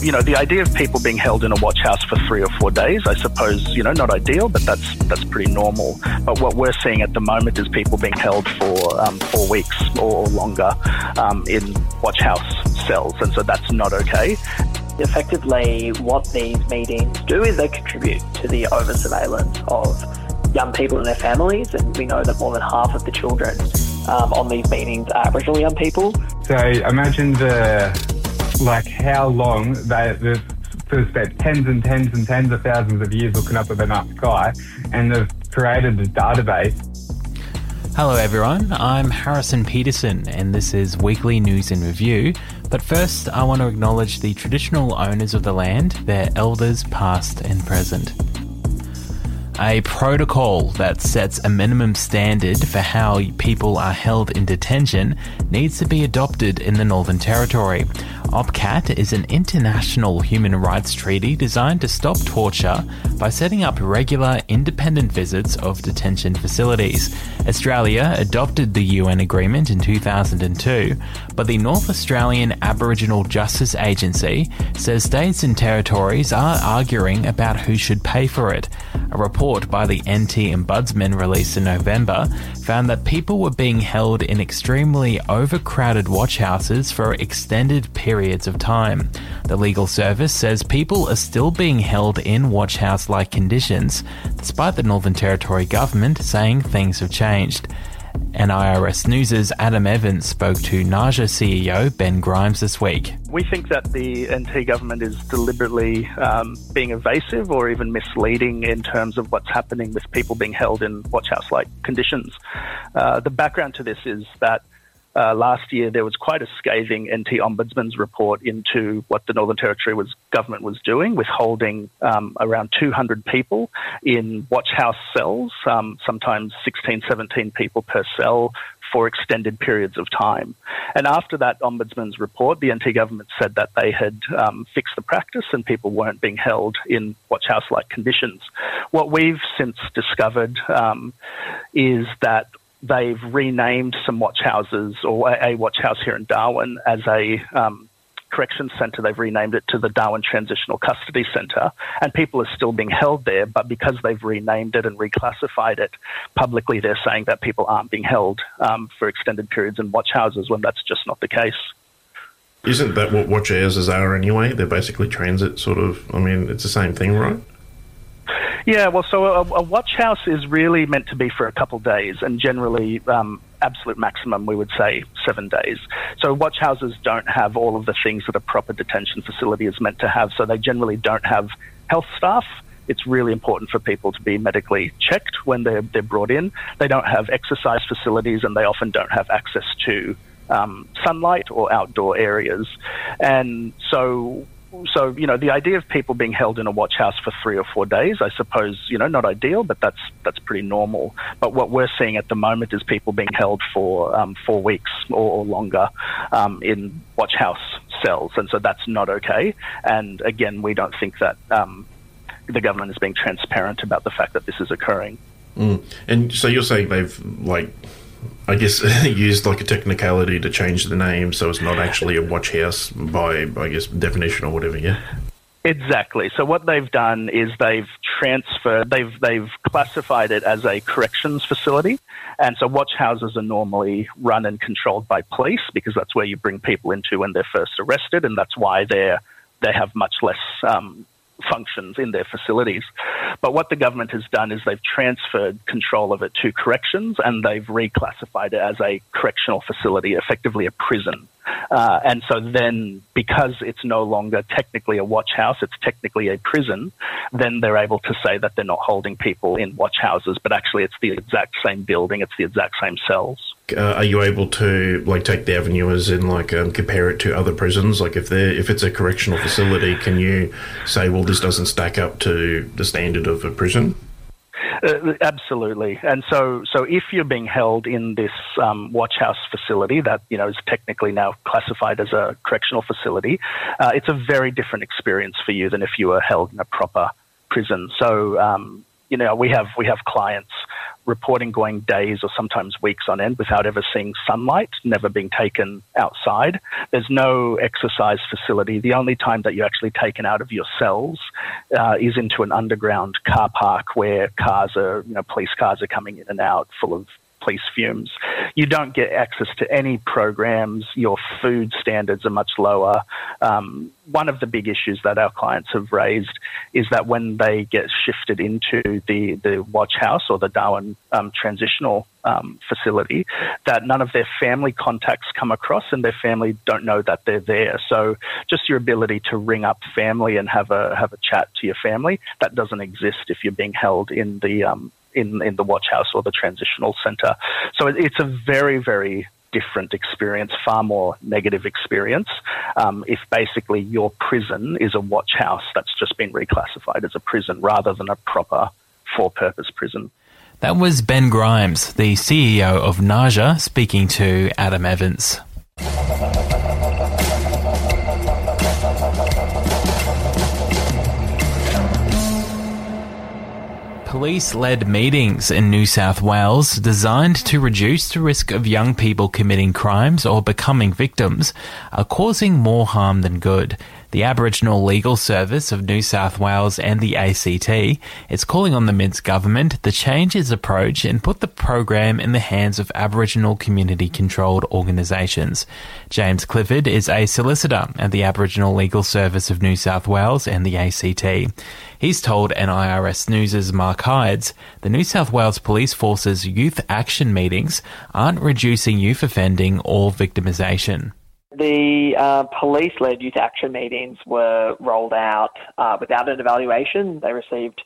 The idea of people being held in a watch house for 3 or 4 days, I suppose, not ideal, but that's pretty normal. But what we're seeing at the moment is people being held for 4 weeks or longer in watch house cells, and so that's not okay. Effectively, what these meetings do is they contribute to the over-surveillance of young people and their families, and we know that more than half of the children on these meetings are Aboriginal young people. So imagine how long they've spent tens and tens and tens of thousands of years looking up at the night sky, and they've created a database. Hello everyone, I'm Harrison Peterson and this is Weekly News in Review. But first, I want to acknowledge the traditional owners of the land, their elders past and present. A protocol that sets a minimum standard for how people are held in detention needs to be adopted in the Northern Territory. OPCAT is an international human rights treaty designed to stop torture by setting up regular, independent visits of detention facilities. Australia adopted the UN agreement in 2002, but the North Australian Aboriginal Justice Agency says states and territories are arguing about who should pay for it. A report by the NT Ombudsman released in November found that people were being held in extremely overcrowded watch houses for extended periods of time. The legal service says people are still being held in watch house-like conditions, despite the Northern Territory government saying things have changed. NIRS News' Adam Evans spoke to NAJA CEO Ben Grimes this week. We think that the NT government is deliberately being evasive or even misleading in terms of what's happening with people being held in watch house-like conditions. The background to this is that last year there was quite a scathing NT Ombudsman's report into what the Northern Territory government was doing, with holding around 200 people in watch house cells, sometimes 16, 17 people per cell for extended periods of time. And after that Ombudsman's report, the NT government said that they had fixed the practice and people weren't being held in watch house-like conditions. What we've since discovered is that they've renamed some watch houses, or a watch house here in Darwin, as a corrections centre. They've renamed it to the Darwin Transitional Custody Centre, and people are still being held there, but because they've renamed it and reclassified it, publicly they're saying that people aren't being held for extended periods in watch houses, when that's just not the case. Isn't that what watch houses are anyway? They're basically transit it's the same thing, right? Yeah, well, so a watch house is really meant to be for a couple of days, and generally absolute maximum, we would say 7 days. So watch houses don't have all of the things that a proper detention facility is meant to have, so they generally don't have health staff. It's really important for people to be medically checked when they're brought in. They don't have exercise facilities, and they often don't have access to sunlight or outdoor areas. And so the idea of people being held in a watch house for 3 or 4 days, I suppose, not ideal, but that's pretty normal. But what we're seeing at the moment is people being held for 4 weeks or longer in watch house cells, and so that's not okay. And again, we don't think that the government is being transparent about the fact that this is occurring. And so you're saying they've, used a technicality to change the name, so it's not actually a watch house by, definition or whatever, yeah? Exactly. So what they've done is they've classified it as a corrections facility. And so watch houses are normally run and controlled by police, because that's where you bring people into when they're first arrested, and that's why they have much less functions in their facilities. But what the government has done is they've transferred control of it to corrections, and they've reclassified it as a correctional facility, effectively a prison. And so then, because it's no longer technically a watch house, it's technically a prison, then they're able to say that they're not holding people in watch houses, but actually it's the exact same building, it's the exact same cells. Are you able to take the avenue as in compare it to other prisons? If it's a correctional facility, can you say, well, this doesn't stack up to the standard of a prison? Absolutely. And so if you're being held in this watch house facility that is technically now classified as a correctional facility, it's a very different experience for you than if you were held in a proper prison. So we have clients reporting going days or sometimes weeks on end without ever seeing sunlight, never being taken outside. There's no exercise facility. The only time that you're actually taken out of your cells is into an underground car park where police cars are coming in and out full of police fumes. You don't get access to any programs. Your food standards are much lower. One of the big issues that our clients have raised is that when they get shifted into the watch house or the Darwin transitional facility, that none of their family contacts come across and their family don't know that they're there. So just your ability to ring up family and have a chat to your family, that doesn't exist if you're being held in the in the watch house or the transitional centre. So it's a very, very different experience, far more negative experience, if basically your prison is a watch house that's just been reclassified as a prison rather than a proper for-purpose prison. That was Ben Grimes, the CEO of NAJA, speaking to Adam Evans. Police-led meetings in New South Wales designed to reduce the risk of young people committing crimes or becoming victims are causing more harm than good. The Aboriginal Legal Service of New South Wales and the ACT is calling on the Mints government to change its approach and put the program in the hands of Aboriginal community-controlled organisations. James Clifford is a solicitor at the Aboriginal Legal Service of New South Wales and the ACT. He's told NIRS News' Mark Hydes the New South Wales Police Force's youth action meetings aren't reducing youth offending or victimisation. The police-led youth action meetings were rolled out without an evaluation. They received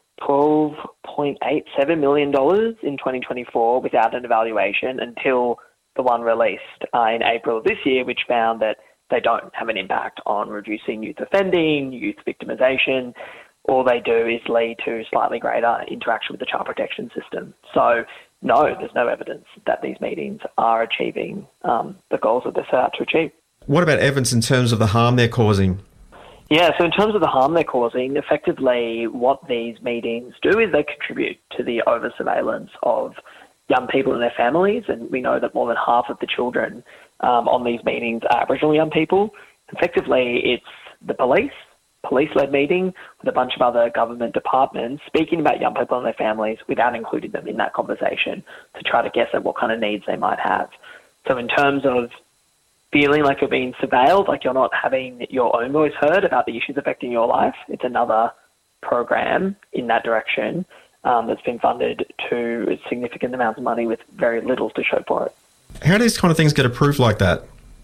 $12.87 million in 2024 without an evaluation until the one released in April of this year, which found that they don't have an impact on reducing youth offending, youth victimisation. All they do is lead to slightly greater interaction with the child protection system. So no, there's no evidence that these meetings are achieving the goals that they're set out to achieve. What about evidence in terms of the harm they're causing? Yeah, so in terms of the harm they're causing, effectively what these meetings do is they contribute to the over-surveillance of young people and their families, and we know that more than half of the children on these meetings are Aboriginal young people. Effectively, it's the police-led meeting with a bunch of other government departments speaking about young people and their families without including them in that conversation to try to guess at what kind of needs they might have. So in terms of feeling like you're being surveilled, like you're not having your own voice heard about the issues affecting your life, it's another program in that direction that's been funded to significant amounts of money with very little to show for it. How do these kind of things get approved like that?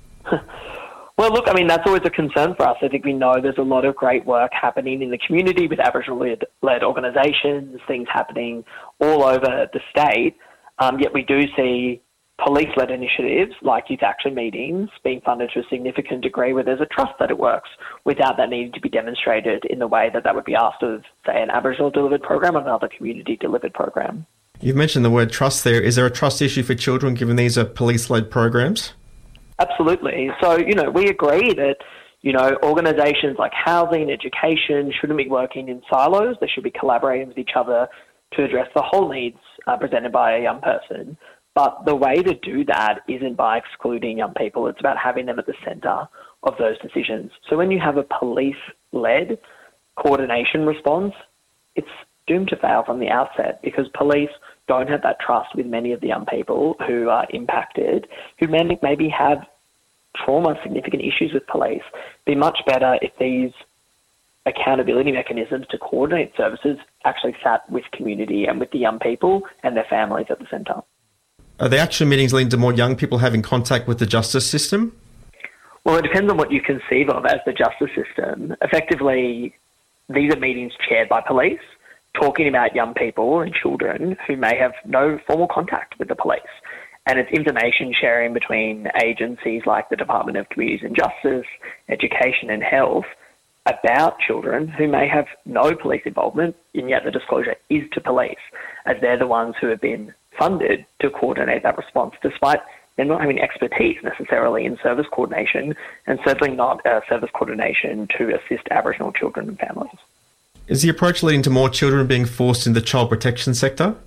Well, look, I mean, that's always a concern for us. I think we know there's a lot of great work happening in the community with Aboriginal-led organisations, things happening all over the state, yet we do see police-led initiatives like youth action meetings being funded to a significant degree where there's a trust that it works without that needing to be demonstrated in the way that that would be asked of, say, an Aboriginal-delivered program or another community-delivered program. You've mentioned the word trust there. Is there a trust issue for children given these are police-led programs? Absolutely. So, we agree that, organisations like housing, education shouldn't be working in silos. They should be collaborating with each other to address the whole needs presented by a young person. But the way to do that isn't by excluding young people. It's about having them at the centre of those decisions. So when you have a police-led coordination response, it's doomed to fail from the outset because police don't have that trust with many of the young people who are impacted, who maybe have trauma, significant issues with police. It'd be much better if these accountability mechanisms to coordinate services actually sat with community and with the young people and their families at the centre. Are the action meetings leading to more young people having contact with the justice system? Well, it depends on what you conceive of as the justice system. Effectively, these are meetings chaired by police, talking about young people and children who may have no formal contact with the police. And it's information sharing between agencies like the Department of Communities and Justice, Education and Health about children who may have no police involvement, and yet the disclosure is to police, as they're the ones who have been funded to coordinate that response, despite them not having expertise necessarily in service coordination, and certainly not service coordination to assist Aboriginal children and families. Is the approach leading to more children being forced into the child protection sector?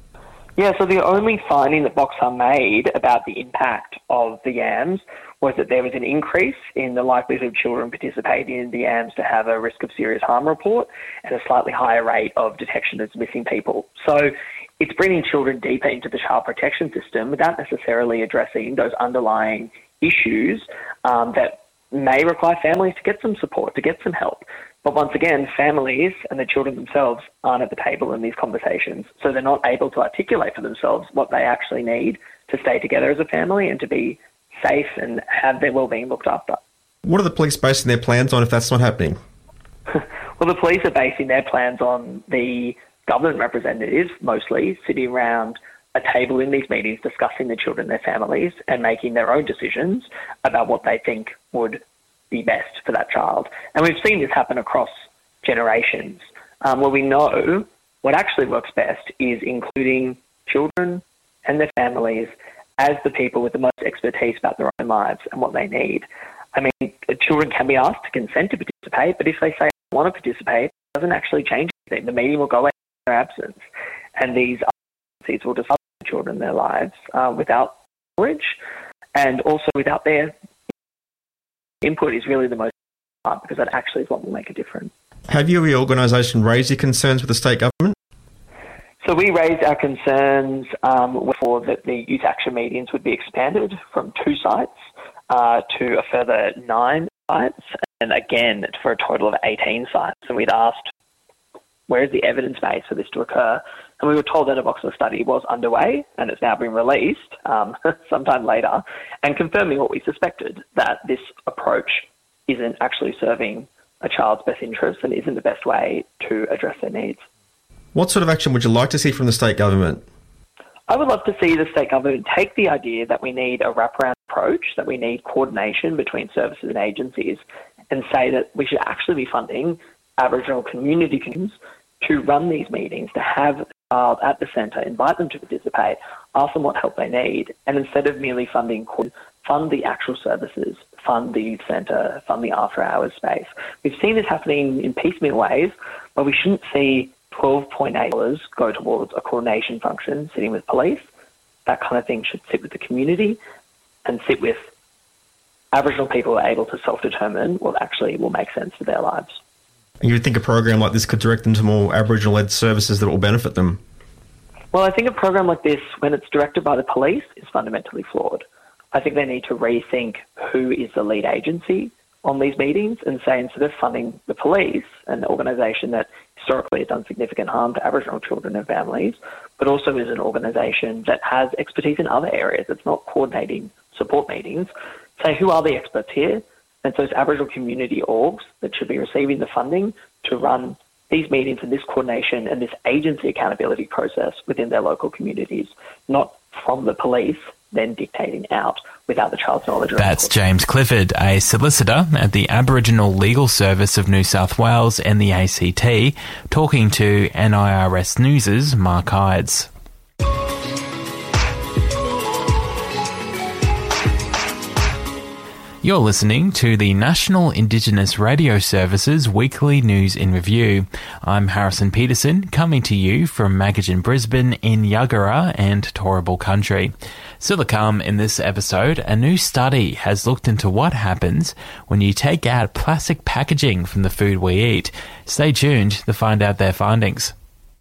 Yeah, so the only finding that Boxar made about the impact of the YAMS was that there was an increase in the likelihood of children participating in the YAMS to have a risk of serious harm report and a slightly higher rate of detection of missing people. So it's bringing children deeper into the child protection system without necessarily addressing those underlying issues that may require families to get some support, to get some help. But once again, families and the children themselves aren't at the table in these conversations, so they're not able to articulate for themselves what they actually need to stay together as a family and to be safe and have their well-being looked after. What are the police basing their plans on if that's not happening? Well, the police are basing their plans on the government representatives, mostly, sitting around a table in these meetings discussing the children and their families and making their own decisions about what they think would be best for that child. And we've seen this happen across generations, where we know what actually works best is including children and their families as the people with the most expertise about their own lives and what they need. I mean, children can be asked to consent to participate, but if they say they want to participate, it doesn't actually change anything. The meeting will go away in their absence, and these agencies will decide the children their lives without knowledge and also without their input is really the most important, because that actually is what will make a difference. Have you or your organisation raised your concerns with the state government? So we raised our concerns for that the youth action meetings would be expanded from 2 sites to a further 9 sites, and again for a total of 18 sites. And we'd asked, where is the evidence base for this to occur? And we were told that a Boxer study was underway and it's now been released sometime later, and confirming what we suspected, that this approach isn't actually serving a child's best interests and isn't the best way to address their needs. What sort of action would you like to see from the state government? I would love to see the state government take the idea that we need a wraparound approach, that we need coordination between services and agencies, and say that we should actually be funding Aboriginal community teams to run these meetings, to have the child at the centre, invite them to participate, ask them what help they need, and instead of merely funding, fund the actual services, fund the youth centre, fund the after-hours space. We've seen this happening in piecemeal ways, but we shouldn't see $12.8 go towards a coordination function sitting with police. That kind of thing should sit with the community and sit with Aboriginal people who are able to self-determine what actually will make sense for their lives. And you would think a program like this could direct them to more Aboriginal-led services that will benefit them? Well, I think a program like this, when it's directed by the police, is fundamentally flawed. I think they need to rethink who is the lead agency on these meetings and say, instead of funding the police, an organisation that historically has done significant harm to Aboriginal children and families, but also is an organisation that has expertise in other areas, it's not coordinating support meetings, say who are the experts here? And so it's Aboriginal community orgs that should be receiving the funding to run these meetings and this coordination and this agency accountability process within their local communities, not from the police then dictating out without the child's knowledge. That's James Clifford, a solicitor at the Aboriginal Legal Service of New South Wales and the ACT, talking to NIRS News' Mark Hydes. You're listening to the National Indigenous Radio Service's weekly news in review. I'm Harrison Peterson, coming to you from Magajin Brisbane in Yuggera and Turrbal Country. Still to come in this episode, a new study has looked into what happens when you take out plastic packaging from the food we eat. Stay tuned to find out their findings.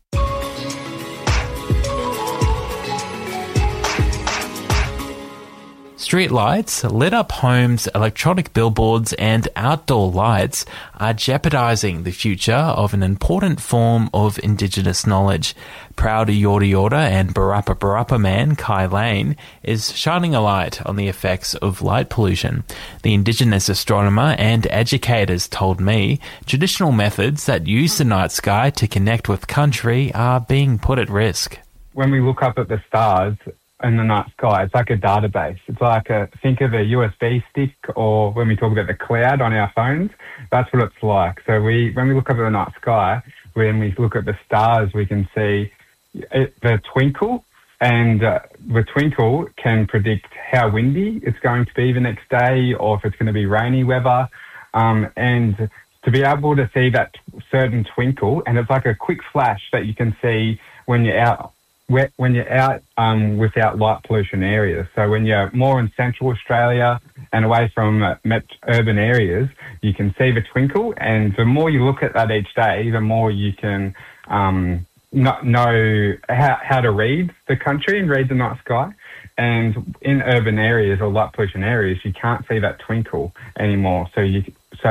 Street lights, lit up homes, electronic billboards and outdoor lights are jeopardising the future of an important form of Indigenous knowledge. Proud Yorta Yorta and Barappa Barappa man Kai Lane is shining a light on the effects of light pollution. The Indigenous astronomer and educators told me traditional methods that use the night sky to connect with country are being put at risk. When we look up at the stars in the night sky, it's like a database. It's like think of a USB stick, or when we talk about the cloud on our phones, that's what it's like. So when we look up at the night sky, when we look at the stars, we can see the twinkle, and the twinkle can predict how windy it's going to be the next day, or if it's going to be rainy weather. And to be able to see that certain twinkle, and it's like a quick flash that you can see when you're out when you're out without light pollution areas. So when you're more in central Australia and away from urban areas, you can see the twinkle. And the more you look at that each day, the more you can know how to read the country and read the night sky. And in urban areas or light pollution areas, you can't see that twinkle anymore. So